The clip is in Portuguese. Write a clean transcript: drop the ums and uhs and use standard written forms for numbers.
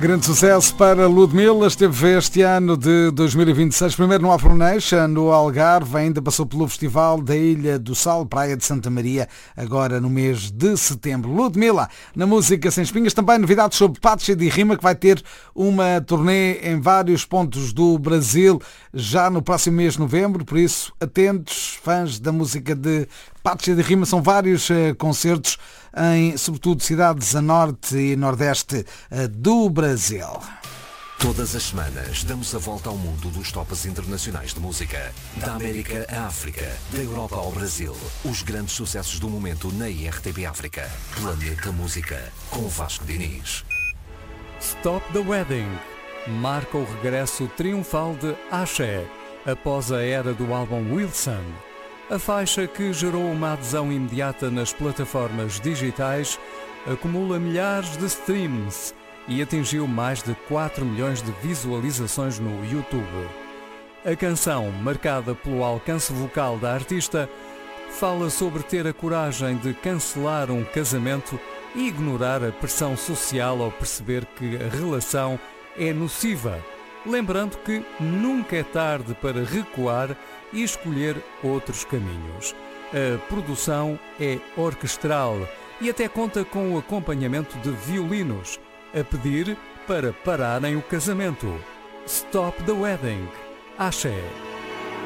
Grande sucesso para Ludmilla, esteve este ano de 2026, primeiro no Afro Nation, no Algarve, ainda passou pelo Festival da Ilha do Sal, Praia de Santa Maria, agora no mês de setembro. Ludmilla, na música Sem Espinhas, também novidades sobre Patxi de Rima, que vai ter uma turnê em vários pontos do Brasil, já no próximo mês de novembro, por isso, atentos, fãs da música de Patxi de Rima, são vários concertos em, sobretudo, cidades a norte e nordeste do Brasil. Todas as semanas damos a volta ao mundo dos tops internacionais de música. Da América à África, da Europa ao Brasil. Os grandes sucessos do momento na IRTP África. Planeta Música, com Vasco Diniz. Stop the Wedding marca o regresso triunfal de Axé após a era do álbum Wilson. A faixa, que gerou uma adesão imediata nas plataformas digitais, acumula milhares de streams e atingiu mais de 4 milhões de visualizações no YouTube. A canção, marcada pelo alcance vocal da artista, fala sobre ter a coragem de cancelar um casamento e ignorar a pressão social ao perceber que a relação é nociva, lembrando que nunca é tarde para recuar e escolher outros caminhos. A produção é orquestral e até conta com o acompanhamento de violinos, a pedir para pararem o casamento. Stop the Wedding. Axé.